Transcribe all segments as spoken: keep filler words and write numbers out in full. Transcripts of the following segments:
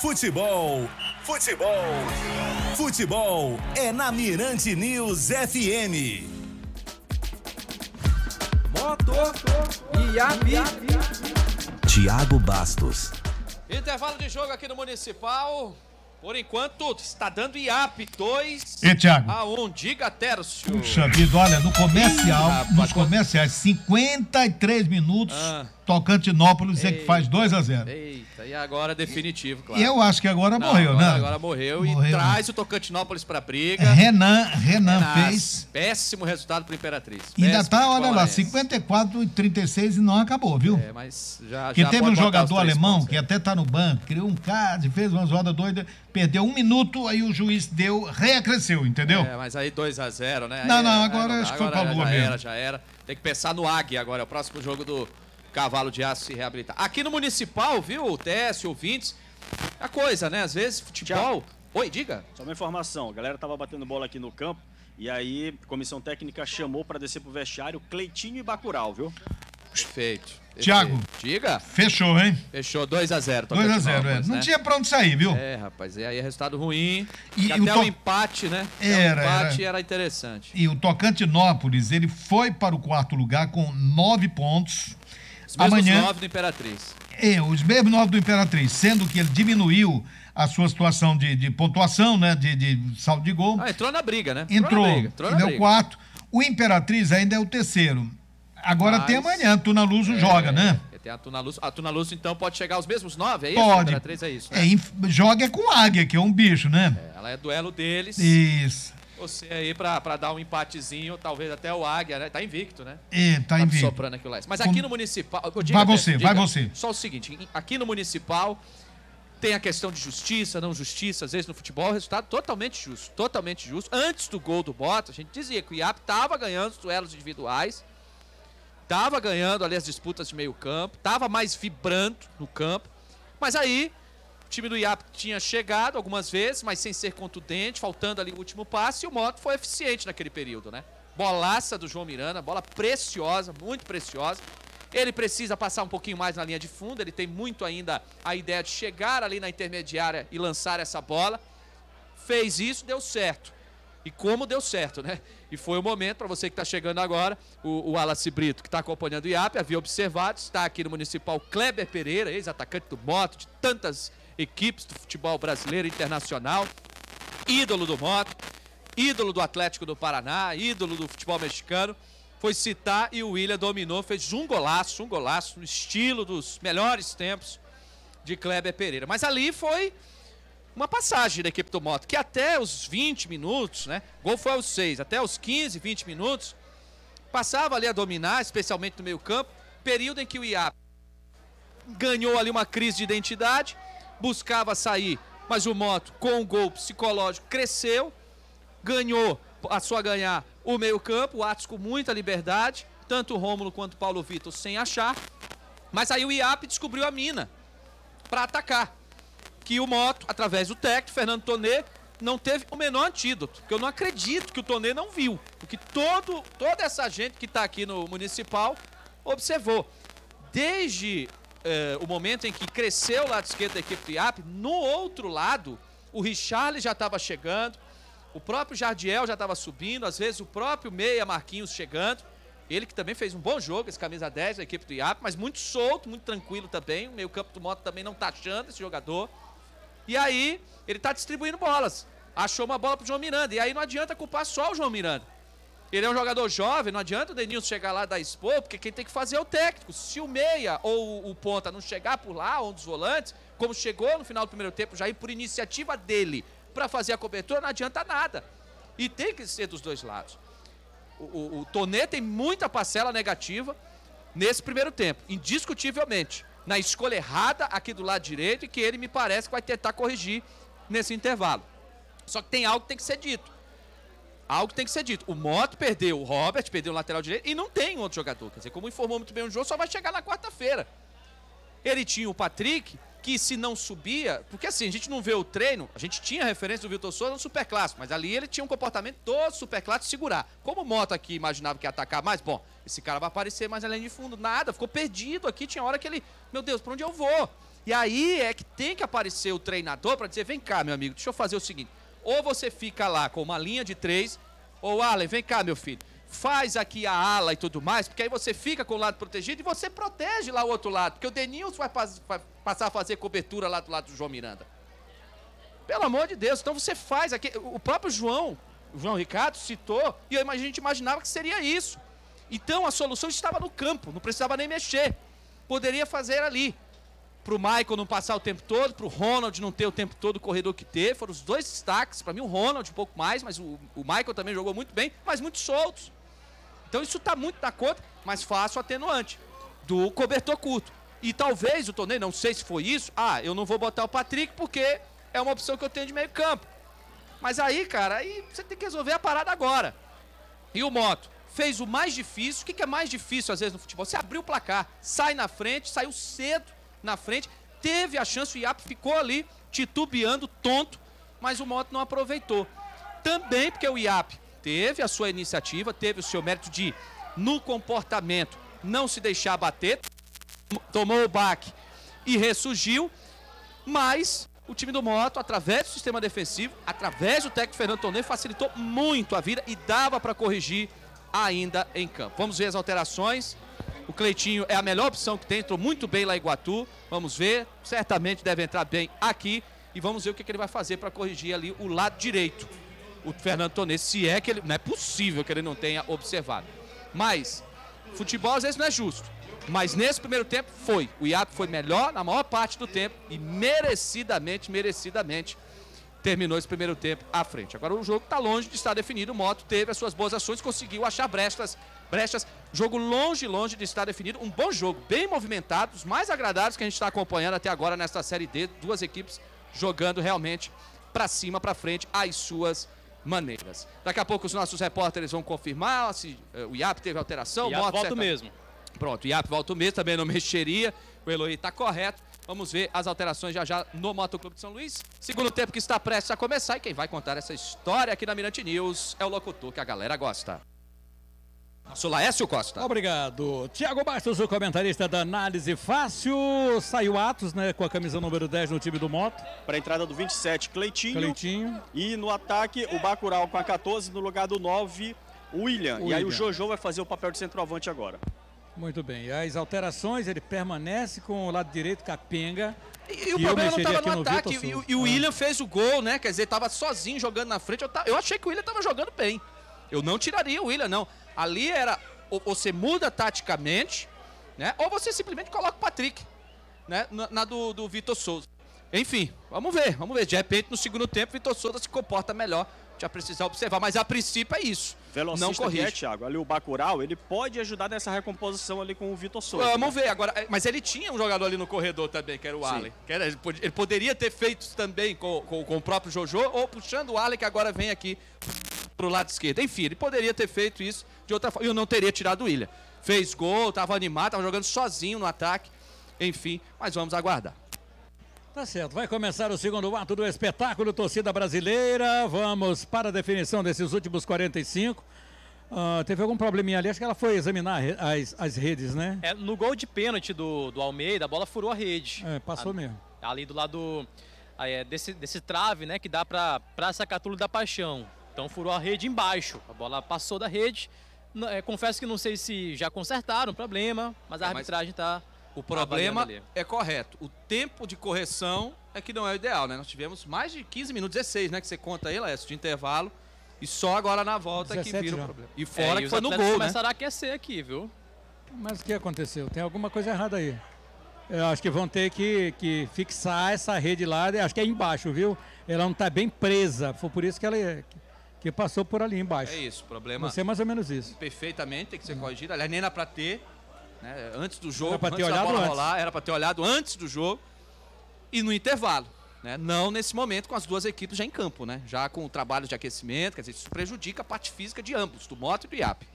Futebol, futebol, futebol é na Mirante News F M. Motor e Iapi. Thiago Bastos. Intervalo de jogo aqui no Municipal. Por enquanto, está dando I A P dois E, Thiago? a um. Diga, Tércio. Puxa vida, olha, no comercial, Ih, rapaz, nos comerciais, cinquenta e três minutos, Ah. Tocantinópolis é que faz dois a zero. Eita, e agora definitivo, claro. E eu acho que agora Não, morreu, agora, né? Agora morreu, Morreu, e traz né? o Tocantinópolis pra briga. Renan, Renan Renas, fez. Péssimo resultado pro Imperatriz. Ainda Péssimo tá, olha lá, futebolense. cinquenta e quatro e trinta e seis e não acabou, viu? É, mas já, Porque já teve pode um botar jogador os três alemão pontos, que é. até tá no banco, criou um caso, fez uma zoada doida, perdeu um minuto, aí o juiz deu, reacresceu, entendeu? É, mas aí dois a zero, né? Não, Aí, não, aí agora dá. acho que foi Agora pra lua já mesmo. era, já era. Tem que pensar no Águia agora, é o próximo jogo do Cavalo de Aço se reabilitar. Aqui no Municipal, viu, Técio, ouvintes, a coisa, né? Às vezes, futebol... Tchau. Oi, diga. Só uma informação, a galera tava batendo bola aqui no campo e aí a comissão técnica chamou para descer pro vestiário Cleitinho e Bacurau, viu? Perfeito. Thiago. Perfeito. Diga. Fechou, hein? Fechou dois a zero. dois a zero, é. Não né? tinha pra onde sair, viu? É, rapaz, e aí é resultado ruim. E- E, e até o o, to- empate, né? Até Era, o empate era. era, interessante. E o Tocantinópolis, ele foi para o quarto lugar com nove pontos. Os mesmos Amanhã, nove do Imperatriz. é, os mesmos nove do Imperatriz, sendo que ele diminuiu a sua situação de, de pontuação, né, de, de saldo de gol. Ah, entrou na briga, né? Entrou, na briga, entrou na ele é o briga. quarto. O Imperatriz ainda é o terceiro. Agora Mas- tem amanhã, Tuna Luso joga, né? É, tem a Tuna Luz. A Tuna Luz, então, pode chegar aos mesmos nove, é isso? Pode. Imperatriz é isso, É, né? inf- joga com águia, que é um bicho, né? É, ela é duelo deles. Isso. Você aí pra, pra dar um empatezinho, talvez até o Águia, né? Tá invicto, né? É, tá Tá me invicto. soprando aqui o Leste. Mas Com- aqui no Municipal... Ô, Vai você, Tess, vai você. Só o seguinte, aqui no Municipal tem a questão de justiça, não justiça, às vezes no futebol, o resultado totalmente justo, totalmente justo. Antes do gol do Bota, a gente dizia que o I A P tava ganhando os duelos individuais, tava ganhando ali as disputas de meio campo, tava mais vibrando no campo, mas aí o time do I A P tinha chegado algumas vezes, mas sem ser contundente, faltando ali o último passe, e o Moto foi eficiente naquele período, né? Bolaça do João Miranda, bola preciosa, muito preciosa. Ele precisa passar um pouquinho mais na linha de fundo, ele tem muito ainda a ideia de chegar ali na intermediária e lançar essa bola. Fez isso, deu certo. E como deu certo, né? E foi o momento, para você que está chegando agora, o, o Wallace Brito, que está acompanhando o I A P, havia observado, está aqui no Municipal Kleber Pereira, ex-atacante do Moto, de tantas equipes do futebol brasileiro e internacional, ídolo do Moto, ídolo do Atlético do Paraná, ídolo do futebol mexicano, foi citar e o William dominou, fez um golaço, um golaço, no estilo dos melhores tempos de Kleber Pereira. Mas ali foi uma passagem da equipe do Moto, que até os vinte minutos, né? Gol foi aos seis, até os quinze, vinte minutos, passava ali a dominar, especialmente no meio campo, período em que o I A P ganhou ali uma crise de identidade, buscava sair, mas o Moto, com um gol psicológico, cresceu, ganhou, passou a ganhar o meio campo, o Atos com muita liberdade, tanto o Rômulo quanto o Paulo Vitor sem achar, mas aí o I A P descobriu a mina para atacar, que o Moto, através do técnico, Fernando Tonê, não teve o menor antídoto, porque eu não acredito que o Tonê não viu, porque todo, toda essa gente que está aqui no Municipal observou, desde eh, o momento em que cresceu o lado esquerdo da equipe do I A P, no outro lado, o Richarlison já estava chegando, o próprio Jardiel já estava subindo, às vezes o próprio Meia Marquinhos chegando. Ele que também fez um bom jogo, esse camisa dez da equipe do I A P, mas muito solto, muito tranquilo também. O meio campo do Moto também não tá achando esse jogador. E aí, ele tá distribuindo bolas. Achou uma bola pro João Miranda. E aí não adianta culpar só o João Miranda. Ele é um jogador jovem, não adianta o Denilson chegar lá e dar expor, porque quem tem que fazer é o técnico. Se o meia ou o ponta não chegar por lá, ou um dos volantes, como chegou no final do primeiro tempo, já ir por iniciativa dele para fazer a cobertura, não adianta nada. E tem que ser dos dois lados. O, o, o Tonê tem muita parcela negativa nesse primeiro tempo, indiscutivelmente. Na escolha errada aqui do lado direito, e que ele me parece que vai tentar corrigir nesse intervalo. Só que tem algo que tem que ser dito. Algo tem que ser dito. O Moto perdeu o Robert, perdeu o lateral direito e não tem um outro jogador. Quer dizer, como informou muito bem o João, só vai chegar na quarta-feira. Ele tinha o Patrick, que se não subia... Porque assim, a gente não vê o treino, a gente tinha a referência do Vitor Souza no Superclássico, mas ali ele tinha um comportamento do Superclássico segurar. Como o Moto aqui imaginava que ia atacar mais, bom, esse cara vai aparecer mais além de fundo. Nada, ficou perdido aqui, tinha hora que ele... Meu Deus, pra onde eu vou? E aí é que tem que aparecer o treinador para dizer, vem cá, meu amigo, deixa eu fazer o seguinte, ou você fica lá com uma linha de três, ou Allen, vem cá, meu filho, faz aqui a ala e tudo mais, porque aí você fica com o lado protegido e você protege lá o outro lado, porque o Denilson vai, vai passar a fazer cobertura lá do lado do João Miranda. Pelo amor de Deus, então você faz aqui, o próprio João, o João Ricardo citou, e a gente imaginava que seria isso. Então a solução estava no campo, não precisava nem mexer, poderia fazer ali. Para o Michael não passar o tempo todo, para o Ronald não ter o tempo todo o corredor que teve, foram os dois destaques, para mim o Ronald um pouco mais, mas o, o Michael também jogou muito bem, mas muito soltos. Então isso está muito na conta, mas faço atenuante do cobertor curto. E talvez o Tonei, não sei se foi isso, ah, eu não vou botar o Patrick porque é uma opção que eu tenho de meio campo. Mas aí, cara, aí você tem que resolver a parada agora. E o Moto fez o mais difícil, o que, que é mais difícil às vezes no futebol? Você abriu o placar, sai na frente, saiu cedo na frente, teve a chance, o I A P ficou ali titubeando, tonto, mas o Moto não aproveitou. Também porque o I A P teve a sua iniciativa, teve o seu mérito de, no comportamento, não se deixar bater, tomou o baque e ressurgiu, mas o time do Moto, através do sistema defensivo, através do técnico Fernando Tonei, facilitou muito a vida e dava para corrigir ainda em campo. Vamos ver as alterações. O Cleitinho é a melhor opção que tem, entrou muito bem lá em Iguatu. Vamos ver, certamente deve entrar bem aqui. E vamos ver o que, que ele vai fazer para corrigir ali o lado direito. O Fernando Tonei, se é que ele... Não é possível que ele não tenha observado. Mas, futebol às vezes não é justo. Mas nesse primeiro tempo foi. O I A P foi melhor na maior parte do tempo e merecidamente, merecidamente terminou esse primeiro tempo à frente. Agora o jogo está longe de estar definido. O Moto teve as suas boas ações, conseguiu achar brechas, brechas. Jogo longe, longe de estar definido. Um bom jogo, bem movimentado, os mais agradáveis que a gente está acompanhando até agora nesta Série D. Duas equipes jogando realmente para cima, para frente, às suas maneiras. Daqui a pouco os nossos repórteres vão confirmar se uh, o I A P teve alteração. O I A P volta certa... mesmo. Pronto, o I A P volta o mesmo, também não mexeria. O Eloy está correto. Vamos ver as alterações já já no Motoclube de São Luís. Segundo tempo que está prestes a começar e quem vai contar essa história aqui na Mirante News é o locutor que a galera gosta. Nosso Laércio Costa. Obrigado. Tiago Bastos, o comentarista da Análise Fácil. Saiu Atos, né, com a camisa número dez no time do Moto. Para a entrada do vinte e sete, Cleitinho. Cleitinho. E no ataque, o Bacurau com a catorze, no lugar do nove, William. William. E aí o Jojo vai fazer o papel de centroavante agora. Muito bem. As alterações, ele permanece com o lado direito, Capenga. E, e o problema não estava no ataque. No e, e o ah. William fez o gol, né? Quer dizer, estava sozinho jogando na frente. Eu, ta, eu achei que o William estava jogando bem. Eu não tiraria o William, não. Ali era, ou você muda taticamente, né? Ou você simplesmente coloca o Patrick, né? Na, na do, do Vitor Souza. Enfim, vamos ver, vamos ver. De repente, no segundo tempo, o Vitor Souza se comporta melhor. Já precisa observar, mas a princípio é isso. Velocista não corrige. Que é, Thiago, ali o Bacurau, ele pode ajudar nessa recomposição ali com o Vitor Souza. Vamos né? ver agora, mas ele tinha um jogador ali no corredor também, que era o Allen. Que era, ele, ele poderia ter feito isso também com, com, com o próprio Jojo, ou puxando o Allen, que agora vem aqui pro lado esquerdo. Enfim, ele poderia ter feito isso de outra forma. Eu não teria tirado o William. Fez gol, estava animado, estava jogando sozinho no ataque. Enfim, mas vamos aguardar. Tá certo, vai começar o segundo ato do espetáculo Torcida Brasileira. Vamos para a definição desses últimos quarenta e cinco. Uh, teve algum probleminha ali, acho que ela foi examinar as, as redes, né? É, no gol de pênalti do, do Almeida, a bola furou a rede. É, passou a, mesmo. Ali do lado é, desse, desse trave, né, que dá para essa Catula da Paixão. Então furou a rede embaixo, a bola passou da rede. É, confesso que não sei se já consertaram o problema, mas a é, arbitragem está... O problema é correto. O tempo de correção é que não é o ideal, né? Nós tivemos mais de quinze minutos, dezesseis, né? Que você conta aí, Laércio, de intervalo. E só agora na volta que vira o problema. E fora é, que e foi no gol, né? começaram a aquecer aqui, viu? Mas o que aconteceu? Tem alguma coisa errada aí. Eu acho que vão ter que, que fixar essa rede lá, acho que é embaixo, viu? Ela não está bem presa. Foi por isso que ela que passou por ali embaixo. É isso, o problema... Você é mais ou menos isso. Perfeitamente, tem que ser corrigido. Aliás, nem era para ter... Né? Antes do jogo, era pra ter antes da olhado bola antes. rolar, era para ter olhado antes do jogo e no intervalo, né? Não nesse momento com as duas equipes já em campo, né? Já com o trabalho de aquecimento, quer dizer, isso prejudica a parte física de ambos, do Moto e do I A P.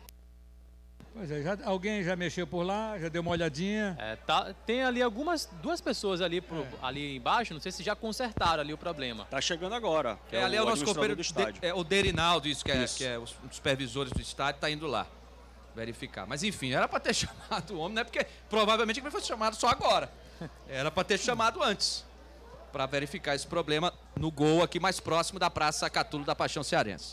Pois é, já, alguém já mexeu por lá, já deu uma olhadinha. É, tá, tem ali algumas, duas pessoas ali, pro, é. ali embaixo, não sei se já consertaram ali o problema. Tá chegando agora. É, é ali é o nosso companheiro do estádio. É o Derinaldo, isso que é, isso. Que é os, um dos supervisores do estádio, tá indo lá verificar. Mas enfim, era para ter chamado o homem, né? Porque provavelmente ele foi chamado só agora. Era para ter chamado antes, para verificar esse problema no gol aqui mais próximo da Praça Catulo da Paixão Cearense.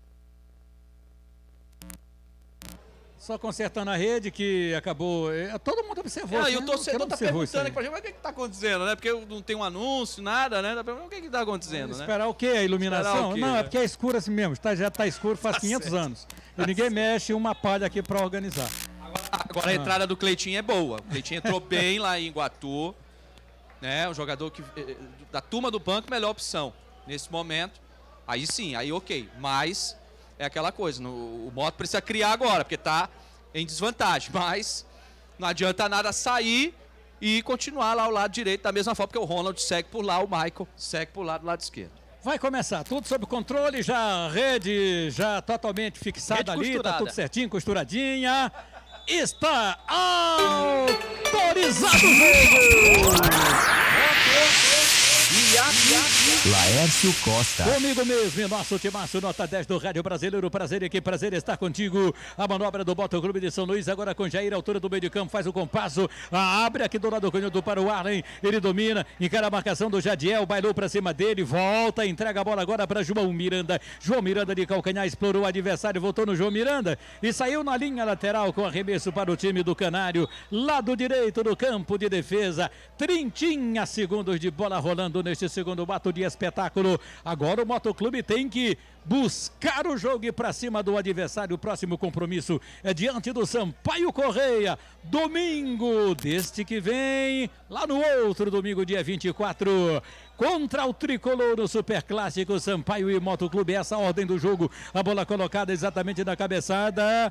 Só consertando a rede que acabou. É, todo mundo observou. Ah, né? e o torcedor tá perguntando aqui pra gente, mas o que que tá acontecendo, né? Porque não tem um anúncio, nada, né? O que que tá acontecendo, né? Esperar o quê? A iluminação? O quê, não, né? é porque é escuro assim mesmo. Tá, já tá escuro faz Tá quinhentos certo. anos. E ninguém mexe uma palha aqui pra organizar. Agora a entrada do Cleitinho é boa. O Cleitinho entrou bem lá em Iguatu, né? Um jogador que, eh, da turma do banco, melhor opção nesse momento. Aí sim, aí ok. Mas é aquela coisa, no, o Moto precisa criar agora, porque tá em desvantagem. Mas não adianta nada sair e continuar lá ao lado direito da mesma forma, porque o Ronald segue por lá, o Michael segue por lá do lado esquerdo. Vai começar, tudo sob controle, já a rede já totalmente fixada Rede ali, costurada. tá tudo certinho, costuradinha. Está autorizado o jogo! Laércio Costa. Comigo mesmo, nosso timaço, nota dez do Rádio Brasileiro. Prazer em que prazer estar contigo. A manobra do Moto Clube de São Luís, agora com Jair, altura do meio de campo, faz o compasso. A abre aqui do lado do canhoto para o Arlen. Ele domina, encara a marcação do Jadiel, bailou para cima dele, volta, entrega a bola agora para João Miranda. João Miranda de calcanhar, explorou o adversário, voltou no João Miranda e saiu na linha lateral com arremesso para o time do Canário. Lado direito do campo de defesa. Trintinha segundos de bola rolando neste segundo bato de espetáculo. Agora o Motoclube tem que buscar o jogo e para cima do adversário. O próximo compromisso é diante do Sampaio Correia, domingo deste que vem, lá no outro domingo, dia vinte e quatro, contra o Tricolor no Superclássico. Sampaio e Motoclube, essa ordem do jogo, a bola colocada exatamente na cabeçada,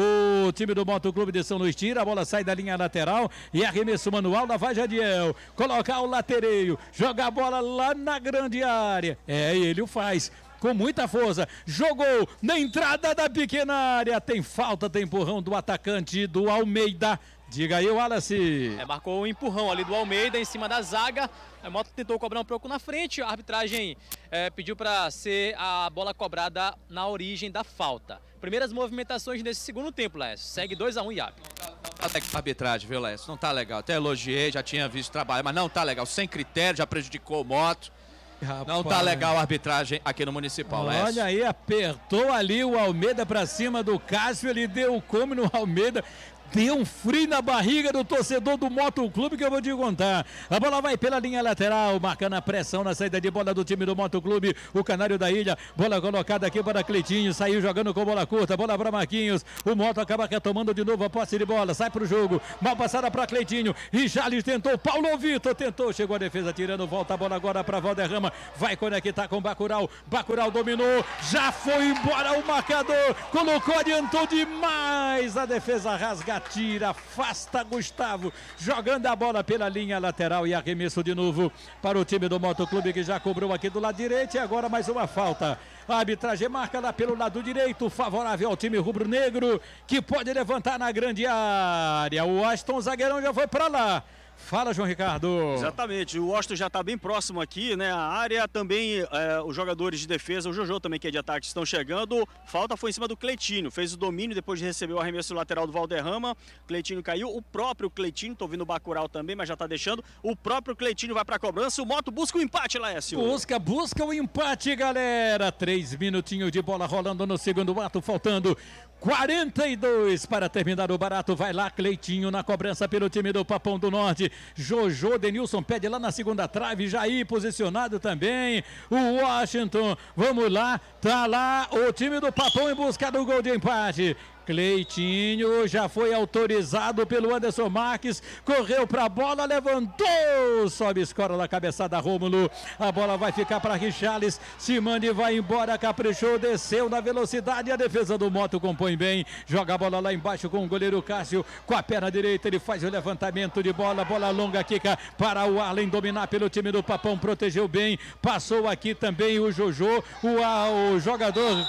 o time do Motoclube de São Luís tira, a bola sai da linha lateral e arremesso manual, lá vai Jadiel, colocar o latereio, joga a bola lá na grande área, é, ele o faz com muita força, jogou na entrada da pequena área, tem falta, tem empurrão do atacante do Almeida. Diga aí, Wallace. É, marcou um empurrão ali do Almeida em cima da zaga. A Moto tentou cobrar um pouco na frente. A arbitragem é, pediu para ser a bola cobrada na origem da falta. Primeiras movimentações nesse segundo tempo, Lécio. Segue dois a um, Iap. Até que a arbitragem, viu, Lécio? Não tá legal. Até elogiei, já tinha visto o trabalho, mas não tá legal. Sem critério, já prejudicou o Moto. Rapaz. Não tá legal a arbitragem aqui no Municipal, Lécio. Olha aí, apertou ali o Almeida pra cima do Cássio, ele deu come no Almeida. Deu um frio na barriga do torcedor do Motoclube que eu vou te contar. A bola vai pela linha lateral, marcando a pressão na saída de bola do time do Motoclube. O Canário da Ilha, bola colocada aqui para Cleitinho, saiu jogando com bola curta, bola para Marquinhos. O Moto acaba retomando de novo a posse de bola, sai pro jogo, mal passada para Cleitinho. Richarlis tentou, Paulo Vitor tentou, chegou a defesa tirando, volta a bola agora para Valderrama. Vai conectar com Bacurau, Bacurau dominou, já foi embora o marcador, colocou, adiantou demais, a defesa rasga, tira, afasta Gustavo, jogando a bola pela linha lateral e arremesso de novo para o time do Motoclube que já cobrou aqui do lado direito e agora mais uma falta. A arbitragem marca lá pelo lado direito, favorável ao time rubro-negro que pode levantar na grande área. O Aston zagueirão já foi para lá. Fala, João Ricardo. Exatamente, o Washington já está bem próximo aqui, né? A área também, é, os jogadores de defesa, o Jojo também, que é de ataque, estão chegando. Falta foi em cima do Cleitinho, fez o domínio depois de receber o arremesso lateral do Valderrama. Cleitinho caiu, o próprio Cleitinho, tô vendo o Bacurau também, mas já está deixando. O próprio Cleitinho vai para a cobrança, o Moto busca o empate, Laércio. Busca, busca o empate, galera. Três minutinhos de bola rolando no segundo ato, faltando quarenta e dois para terminar o barato. Vai lá, Cleitinho na cobrança pelo time do Papão do Norte. Jojo, Denilson pede lá na segunda trave, Jair posicionado também. O Washington, vamos lá, tá lá o time do Papão em busca do gol de empate. Cleitinho já foi autorizado pelo Anderson Marques, correu para a bola, levantou, sobe, escora na cabeçada Rômulo, a bola vai ficar para Richarlis, Simone vai embora, caprichou, desceu na velocidade, a defesa do Moto compõe bem, joga a bola lá embaixo com o goleiro Cássio, com a perna direita ele faz o levantamento de bola, bola longa, quica para o Arlen dominar pelo time do Papão, protegeu bem, passou aqui também o Jojo, o, a, o jogador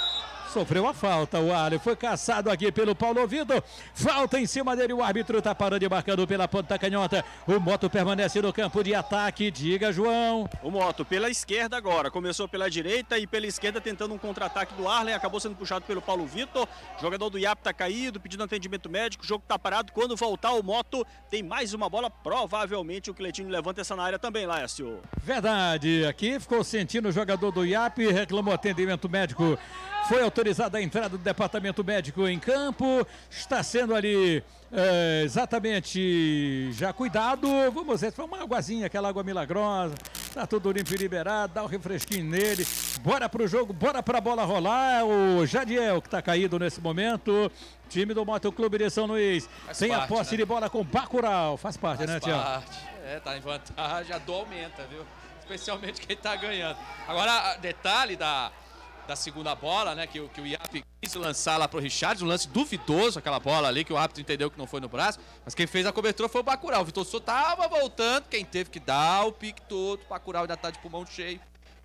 Sofreu a falta, o Ali foi caçado aqui pelo Paulo Vitor, falta em cima dele, o árbitro tá parando e marcando pela ponta canhota, o Moto permanece no campo de ataque, diga João. O Moto pela esquerda agora, começou pela direita e pela esquerda tentando um contra-ataque do Arlen, acabou sendo puxado pelo Paulo Vitor, jogador do I A P tá caído, pedindo atendimento médico, o jogo tá parado, quando voltar o Moto tem mais uma bola, provavelmente o Cleitinho levanta essa na área também, Laércio. Verdade, aqui ficou sentindo o jogador do I A P, reclamou atendimento médico, foi autorizada a entrada do departamento médico em campo, está sendo ali é, exatamente já cuidado, vamos ver, foi uma aguazinha, aquela água milagrosa, tá tudo limpo e liberado, dá um refresquinho nele, bora pro jogo, bora pra bola rolar, o Jadiel que tá caído nesse momento, time do Motoclube de São Luís, Faz tem parte, a posse né? de bola com Bacurau, faz parte, Faz né, Tiago? parte. É, tá em vantagem, a dor aumenta, viu? Especialmente quem tá ganhando. Agora, detalhe da... da segunda bola, né, que, que o I A P quis lançar lá pro Richard, um lance duvidoso, aquela bola ali, que o árbitro entendeu que não foi no braço, mas quem fez a cobertura foi o Bacurau. O Vitor Souza tava voltando, quem teve que dar o pique todo, o Bacurau ainda tá de pulmão cheio,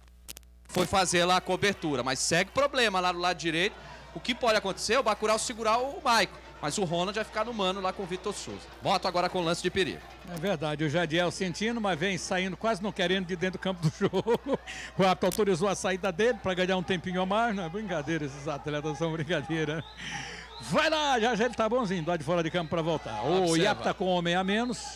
foi fazer lá a cobertura, mas segue problema lá do lado direito. O que pode acontecer é o Bacurau segurar o Maico, mas o Ronald vai ficar no mano lá com o Vitor Souza. Moto agora com lance de perigo. É verdade, o Jadiel sentindo, mas vem saindo, quase não querendo de dentro do campo do jogo. O árbitro autorizou a saída dele para ganhar um tempinho a mais. Não é brincadeira, esses atletas são brincadeira. Vai lá, já já ele tá bonzinho, lá de fora de campo para voltar. O I A P tá com homem a menos.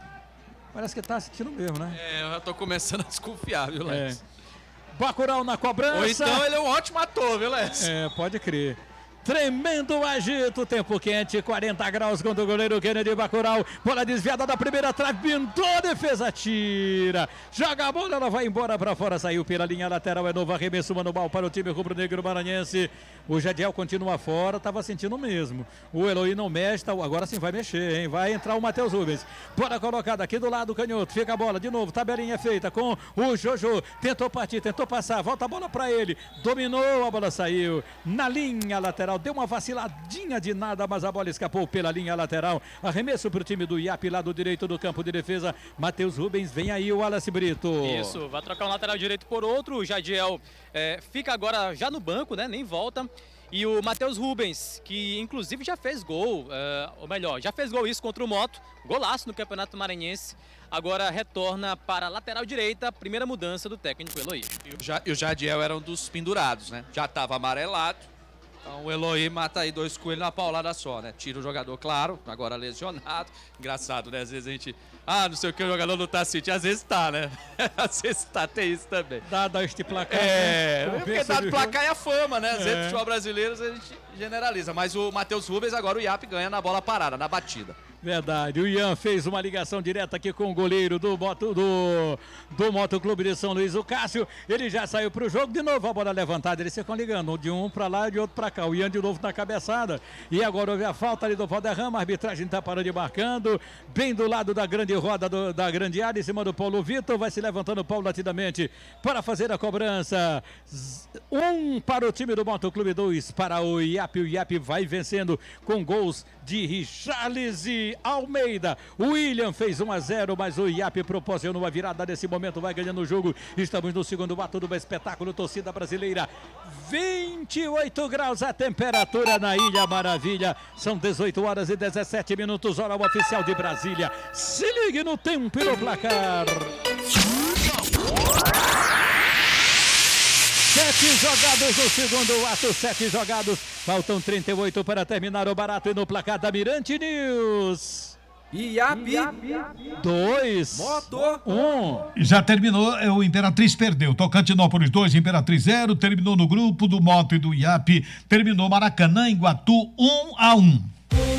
Parece que tá sentindo mesmo, né? É, eu já tô começando a desconfiar, viu, Léo? É. Bacurau na cobrança. Ou então ele é um ótimo ator, viu, Léo? É, pode crer. Tremendo agito, tempo quente, quarenta graus contra o goleiro Kennedy Bacurau. Bola desviada da primeira trave, pintou, a defesa tira. Joga a bola, ela vai embora para fora, saiu pela linha lateral, é novo arremesso manual para o time rubro-negro maranhense. O Jadiel continua fora, estava sentindo mesmo. O Eloy não mexe, tá, agora sim vai mexer, hein? Vai entrar o Matheus Rubens. Bola colocada aqui do lado do canhoto, fica a bola de novo, tabelinha feita com o Jojo. Tentou partir, tentou passar, volta a bola para ele. Dominou, a bola saiu na linha lateral. Deu uma vaciladinha de nada, mas a bola escapou pela linha lateral. Arremesso para o time do I A P, lado direito do campo de defesa. Matheus Rubens, vem aí o Wallace Brito. Isso, vai trocar um lateral direito por outro. O Jadiel é, fica agora já no banco, né? Nem volta. E o Matheus Rubens, que inclusive já fez gol, é, ou melhor, já fez gol isso contra o Moto, golaço no Campeonato Maranhense. Agora retorna para a lateral direita, primeira mudança do técnico Eloy. E o Jadiel era um dos pendurados, né? Já estava amarelado. Então o Eloy mata aí dois coelhos na paulada só, né? Tira o jogador, claro, agora lesionado. Engraçado, né? Às vezes a gente... Ah, não sei o que, o jogador não tá sentindo. Às vezes tá, né? Às vezes tá, tem isso também. Dado este placar. É, né? porque dado placar é a fama, né? Às vezes É. o futebol brasileiro a gente generaliza. Mas o Matheus Rubens, agora o I A P ganha na bola parada, na batida. Verdade, o Ian fez uma ligação direta aqui com o goleiro do Moto, do, do Motoclube de São Luís, o Cássio. Ele já saiu pro jogo, de novo a bola levantada, eles ficam ligando, de um pra lá e de outro pra cá. O Ian de novo na cabeçada. E agora houve a falta ali do Valderrama, a arbitragem tá parando e marcando. Bem do lado da grande roda do, da grande área, em cima do Paulo Vitor, vai se levantando paulatinamente para fazer a cobrança. Um para o time do Motoclube, dois para o I A P. O I A P vai vencendo com gols de Richarles e Almeida. O William fez um a zero, mas o I A P proporcionou a virada nesse momento, vai ganhando o jogo. Estamos no segundo ato do espetáculo, torcida brasileira. vinte e oito graus a temperatura na Ilha Maravilha. São dezoito horas e dezessete minutos, hora oficial de Brasília. Se ligue no tempo e no placar. Sete jogados no segundo ato, sete jogados. Faltam trinta e oito para terminar o barato e no placar da Mirante News. I A P. Dois. Moto. Um. Já terminou, é, o Imperatriz perdeu. Tocantinópolis dois, Imperatriz zero. Terminou no grupo do Moto e do I A P. Terminou Maracanã, Iguatu um a um.